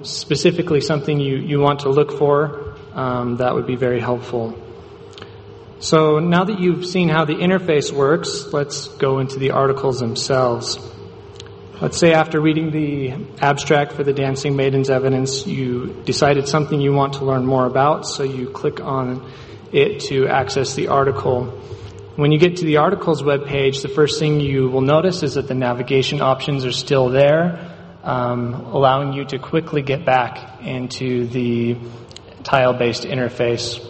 specifically something you want to look for, that would be very helpful. So now that you've seen how the interface works, let's go into the articles themselves. Let's say after reading the abstract for the Dancing Maidens evidence, you decided something you want to learn more about, so you click on it to access the article. When you get to the article's webpage, the first thing you will notice is that the navigation options are still there, allowing you to quickly get back into the tile-based interface.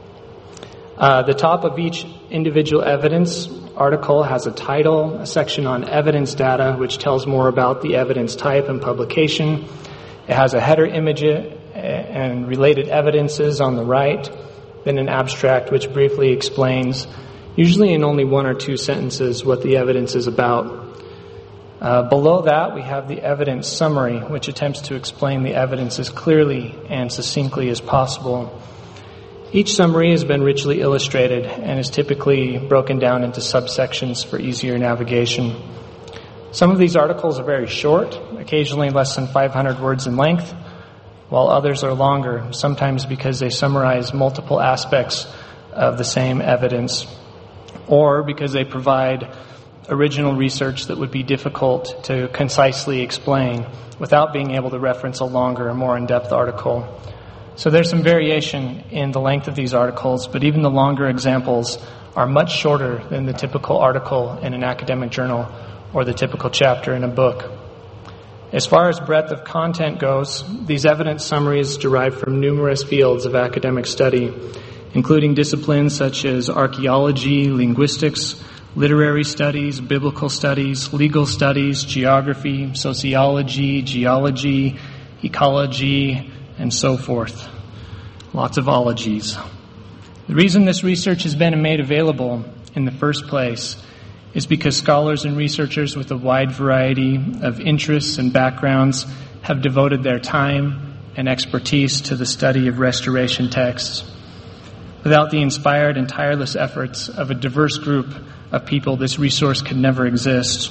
The top of each individual evidence article has a title, a section on evidence data, which tells more about the evidence type and publication. It has a header image and related evidences on the right, then an abstract which briefly explains, usually in only 1 or 2 sentences, what the evidence is about. Below that, we have the evidence summary, which attempts to explain the evidence as clearly and succinctly as possible. Each summary has been richly illustrated and is typically broken down into subsections for easier navigation. Some of these articles are very short, occasionally less than 500 words in length, while others are longer, sometimes because they summarize multiple aspects of the same evidence, or because they provide original research that would be difficult to concisely explain without being able to reference a longer and more in-depth article. So there's some variation in the length of these articles, but even the longer examples are much shorter than the typical article in an academic journal or the typical chapter in a book. As far as breadth of content goes, these evidence summaries derive from numerous fields of academic study, including disciplines such as archaeology, linguistics, literary studies, biblical studies, legal studies, geography, sociology, geology, ecology, and so forth. Lots of ologies. The reason this research has been made available in the first place is because scholars and researchers with a wide variety of interests and backgrounds have devoted their time and expertise to the study of restoration texts. Without the inspired and tireless efforts of a diverse group of people, this resource could never exist.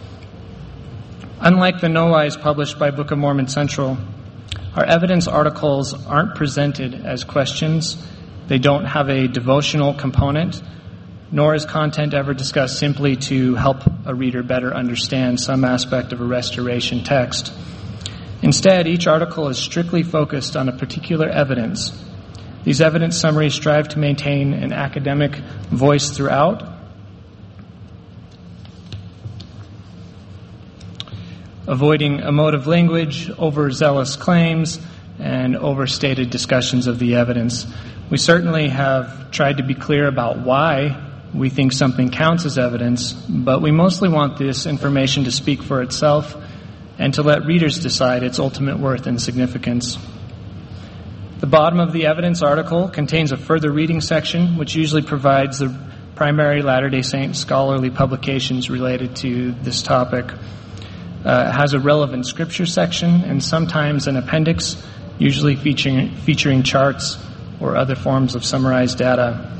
Unlike the NOIs published by Book of Mormon Central, our evidence articles aren't presented as questions. They don't have a devotional component, nor is content ever discussed simply to help a reader better understand some aspect of a restoration text. Instead, each article is strictly focused on a particular evidence. These evidence summaries strive to maintain an academic voice throughout, avoiding emotive language, overzealous claims, and overstated discussions of the evidence. We certainly have tried to be clear about why we think something counts as evidence, but we mostly want this information to speak for itself and to let readers decide its ultimate worth and significance. The bottom of the evidence article contains a further reading section, which usually provides the primary Latter-day Saint scholarly publications related to this topic. It has a relevant scripture section and sometimes an appendix, usually featuring charts or other forms of summarized data.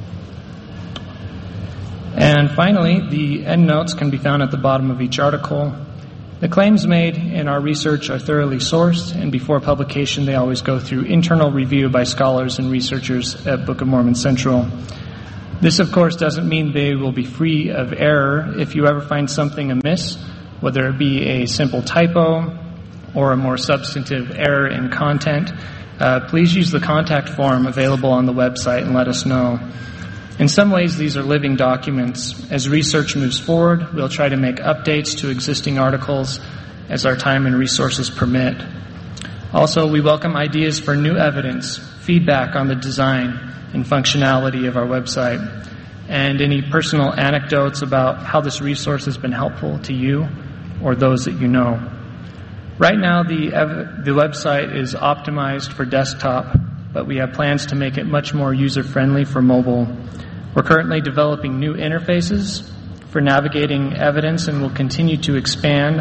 And finally, the endnotes can be found at the bottom of each article. The claims made in our research are thoroughly sourced, and before publication they always go through internal review by scholars and researchers at Book of Mormon Central. This, of course, doesn't mean they will be free of error. If you ever find something amiss, whether it be a simple typo or a more substantive error in content, please use the contact form available on the website and let us know. In some ways, these are living documents. As research moves forward, we'll try to make updates to existing articles as our time and resources permit. Also, we welcome ideas for new evidence, feedback on the design and functionality of our website, and any personal anecdotes about how this resource has been helpful to you or those that you know. Right now, the website is optimized for desktop, but we have plans to make it much more user-friendly for mobile. We're currently developing new interfaces for navigating evidence, and will continue to expand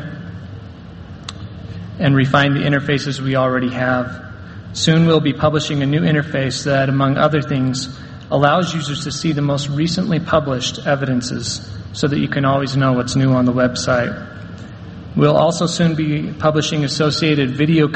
and refine the interfaces we already have. Soon we'll be publishing a new interface that, among other things, allows users to see the most recently published evidences so that you can always know what's new on the website. We'll also soon be publishing associated video